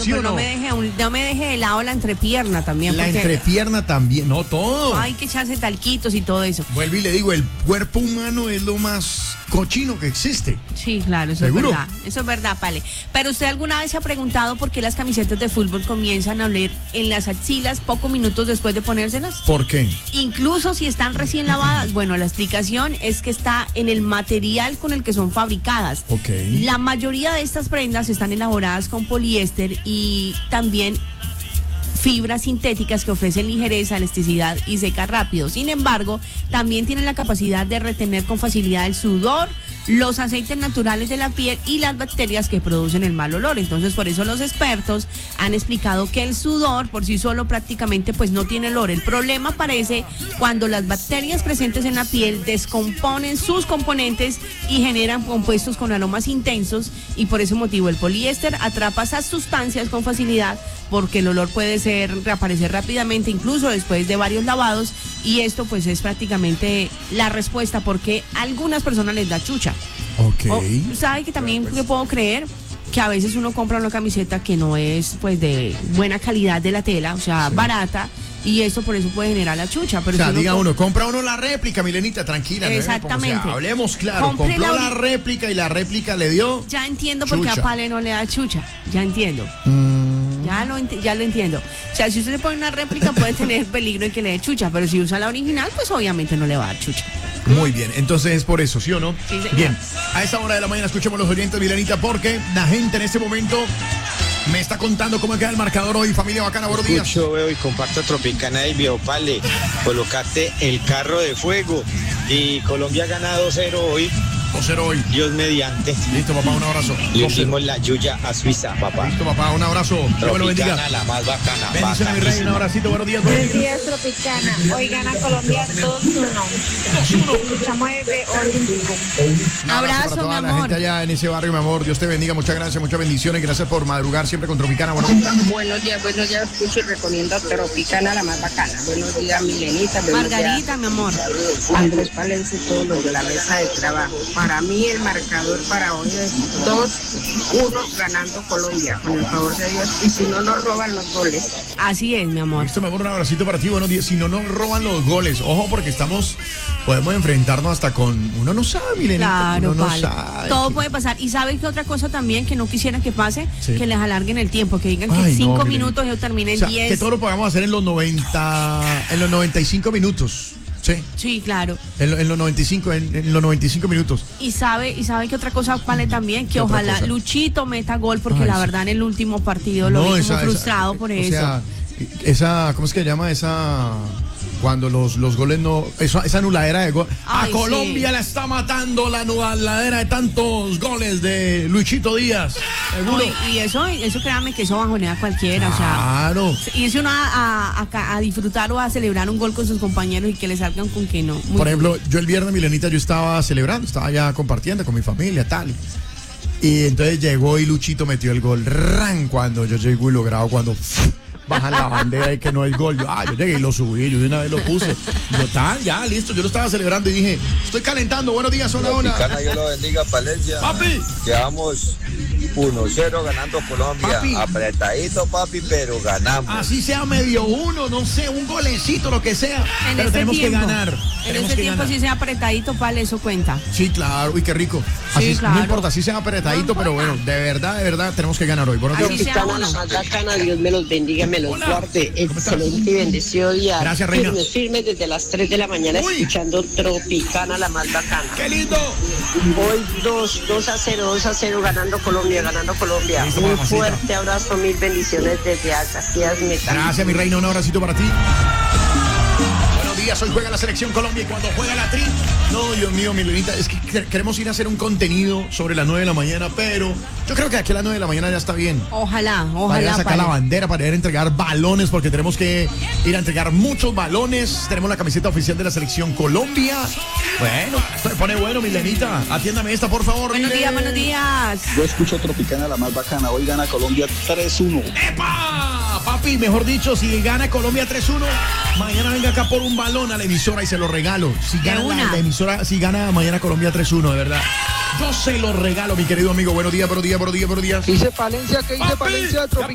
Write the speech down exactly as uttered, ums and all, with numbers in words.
¿sí pero o no? no me deje, un- no me deje de lado la entrepierna también. La porque entrepierna también, no todo. hay que echarse talquitos y todo eso. Vuelvo y le digo, el cuerpo humano es lo más cochino que existe. Sí, claro, eso ¿Seguro? es verdad. Eso es verdad, Pale. Pero usted alguna vez se ha preguntado por qué las camisetas de fútbol comienzan a oler en las axilas pocos minutos después de ponérselas. ¿Por qué? Incluso si están recién lavadas. Bueno, la explicación es que está en el material con el que son fabricadas. Ok. La mayoría de estas prendas están elaboradas con poliéster y también fibras sintéticas que ofrecen ligereza, elasticidad y seca rápido. Sin embargo, también tienen la capacidad de retener con facilidad el sudor, los aceites naturales de la piel y las bacterias que producen el mal olor. Entonces, por eso los expertos han explicado que el sudor por sí solo prácticamente pues no tiene olor. El problema aparece cuando las bacterias presentes en la piel descomponen sus componentes y generan compuestos con aromas intensos, y por ese motivo el poliéster atrapa esas sustancias con facilidad, porque el olor puede ser reaparecer rápidamente, incluso después de varios lavados, y esto pues es prácticamente la respuesta porque a algunas personas les da chucha. Ok. O, ¿sabe que también que puedo creer? Que a veces uno compra una camiseta que no es pues de buena calidad de la tela, o sea, Sí. barata, y eso por eso puede generar la chucha. Pero O sea, si uno diga com- uno, compra uno la réplica, Milenita, tranquila. ¿no? Exactamente. O sea, hablemos claro, Compre compró la la ori- réplica y la réplica le dio... Ya entiendo por qué Chucha. a Pale no le da chucha, ya entiendo. Mm, Ya lo, ent- ya lo entiendo. O sea, si usted se pone una réplica puede tener peligro de que le dé chucha, pero si usa la original, pues obviamente no le va a dar chucha. muy bien, entonces es por eso, ¿sí o no? Sí, señor. Bien, a esa hora de la mañana escuchemos los oyentes, Milenita, porque la gente en este momento me está contando cómo queda el marcador hoy. Familia bacana, buenos días. Escucho, veo y comparto Tropicana y Biopale. Colocaste el carro de fuego y Colombia gana dos cero hoy, dos cero hoy. Dios mediante. Listo, papá, un abrazo. Le dos cero. dimos la yuya a Suiza, papá. Listo, papá, un abrazo. Dios me lo bendiga. Tropicana, la más bacana. Bendiciones, mi rey, un bacanísima. abracito, buenos días. Buenos Buenos días. días, Tropicana. Hoy gana Colombia dos uno. Escuchamos desde Olímpico. Un Abrazo, para toda mi la amor. gente allá en ese barrio, mi amor. Dios te bendiga, muchas gracias, muchas bendiciones. Gracias por madrugar siempre con Tropicana. Bueno, Buenos días, buenos días, escucho y recomiendo Tropicana, la más bacana. Buenos días, Milenita. buenos Margarita, mi amor. días, Andrés Palencia y todos los de la mesa de trabajo. Para mí el marcador para hoy es dos uno ganando Colombia, con el favor de Dios. Y si no nos roban los goles. Así es, mi amor. listo, mi amor, un abracito para ti. Buenos días. Si no nos roban los goles, ojo, porque estamos, podemos enfrentarnos hasta con. Uno no sabe, Milenita. Claro, uno no Pale. sabe. Todo puede pasar. ¿Y sabe qué otra cosa también que no quisiera que pase? Sí. Que les alarguen el tiempo, que digan que Ay, no, cinco Milenita. minutos yo terminé O en sea, diez. que todo lo podamos hacer en los noventa, en los noventa y cinco minutos. Sí, Sí, claro. en, lo- en los noventa y cinco, en, en los noventa y cinco minutos. Y sabe, y sabe que otra cosa vale también, que ¿Qué otra ojalá cosa? Luchito meta gol, porque Ay, la sí. verdad en el último partido lo vi como esa- esa- frustrado por o eso. sea, esa, ¿cómo es que se llama esa? Cuando los, los goles no. Esa, esa anuladera de gol. A Ay, Colombia sí. la está matando la anuladera de tantos goles de Luchito Díaz. Seguro. No, y, y eso, eso créanme que eso bajonea a cualquiera, o sea. Claro. Irse uno a, a- a- a disfrutar o a celebrar un gol con sus compañeros y que le salgan con que no. Muy- Por ejemplo, yo el viernes, Milenita, yo estaba celebrando, estaba ya compartiendo con mi familia, tal. Y entonces llegó y Luchito metió el gol. Ran cuando yo llego y lo grabo cuando pff, bajan la bandera y que no es gol. Yo, ah, yo llegué y lo subí, yo de una vez lo puse. Yo tal, ya, listo. Yo lo estaba celebrando y dije, estoy calentando. Buenos días, hola, hola. Tropicana, Dios lo bendiga, Palencia. Papi. Quedamos uno cero ganando Colombia. Papi. Apretadito, papi, pero ganamos. Así sea medio uno, no sé, un golecito, lo que sea. En Pero este tenemos tiempo, que ganar. En tenemos este que tiempo, ganar. si sea apretadito, Pale, eso cuenta. Sí, claro, uy, qué rico. Así, Sí, claro. No importa, así sea apretadito, No pero importa. bueno, de verdad, de verdad, tenemos que ganar hoy. Buenos días. Así sea Tropicana, uno. la más bacana, Dios me los bendiga, me los Hola. guarde. ¿Cómo estás? Excelente y bendecido día. Gracias, reina. Firmes, firmes desde las tres de la mañana Uy. escuchando Tropicana, la más bacana. ¡Qué lindo! Hoy dos, dos a cero, dos a cero ganando Colombia, ganando Colombia. Listo, Un mamacita. fuerte abrazo, mil bendiciones desde Alcasías Metal. Gracias, mi reina, un abracito para ti. Buenos días, hoy juega la selección Colombia y cuando juega la tri. No, Dios mío, mi Lenita, es que quer- queremos ir a hacer un contenido sobre las nueve de la mañana, pero yo creo que aquí a las nueve de la mañana ya está bien. Ojalá, Para ir a ojalá, sacar Pale. la bandera, para ir a entregar balones, porque tenemos que ir a entregar muchos balones. Tenemos la camiseta oficial de la selección Colombia. Bueno, esto se pone bueno, mi Lenita. Atiéndame esta, por favor. Buenos mire. días, buenos días. Yo escucho Tropicana, la más bacana. Hoy gana Colombia tres uno. ¡Epa! Papi, mejor dicho, si gana Colombia tres uno, mañana venga acá por un balón a la emisora y se lo regalo. Si gana la, una. la emisora, si gana mañana Colombia tres uno, de verdad. Yo se lo regalo, mi querido amigo. Buenos días, buenos días, buenos días, buenos días. Dice Palencia, ¿qué dice Papi, Palencia? ya